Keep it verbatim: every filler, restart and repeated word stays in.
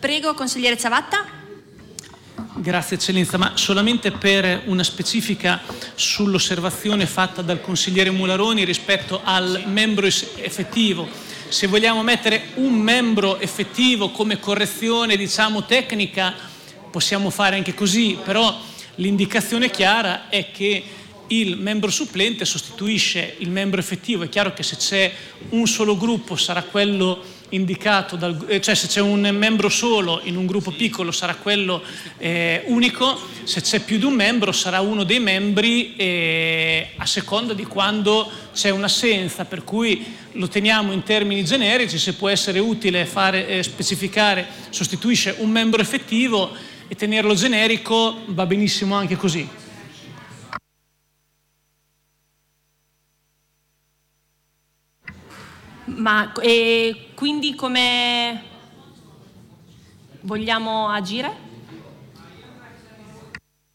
Prego, consigliere Zavatta. Grazie Eccellenza, ma solamente per una specifica sull'osservazione fatta dal consigliere Mularoni rispetto al membro effettivo. Se vogliamo mettere un membro effettivo come correzione, diciamo, tecnica, possiamo fare anche così, però l'indicazione chiara è che il membro supplente sostituisce il membro effettivo. È chiaro che se c'è un solo gruppo sarà quello indicato, dal, cioè se c'è un membro solo in un gruppo piccolo sarà quello eh, unico, se c'è più di un membro sarà uno dei membri eh, a seconda di quando c'è un'assenza, per cui lo teniamo in termini generici. Se può essere utile fare, eh, specificare sostituisce un membro effettivo, e tenerlo generico va benissimo anche così. Ma e quindi come vogliamo agire?